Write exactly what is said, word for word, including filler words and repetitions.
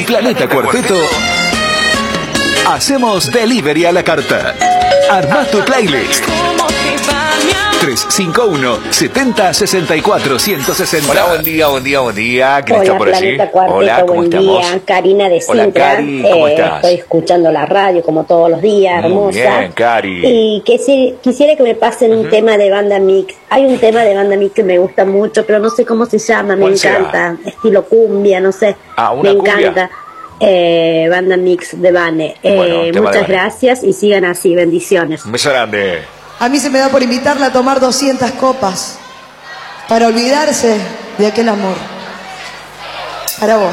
y Planeta Cuarteto hacemos delivery a la carta. Armá tu playlist. tres cinco uno, setenta, sesenta y cuatro, ciento sesenta. Hola, buen día, buen día, buen día. ¿Quién Hola, está por allí? Planeta Cuarteto, Hola, ¿cómo buen estamos? día. Karina de Hola, Sintra. Cari, ¿cómo Eh, estás? Estoy escuchando la radio como todos los días, Muy hermosa. bien, Cari. Y que si, quisiera que me pasen un tema de Banda Mix. Hay un tema de Banda Mix que me gusta mucho, pero no sé cómo se llama, me ¿Cuál será? encanta. Estilo cumbia, no sé. Ah, una me cumbia. encanta. Eh, Banda Mix de Vane. Eh, Bueno, tema de muchas Vane. gracias y sigan así, bendiciones. Un beso grande. A mí se me da por invitarla a tomar doscientas copas para olvidarse de aquel amor. Para vos.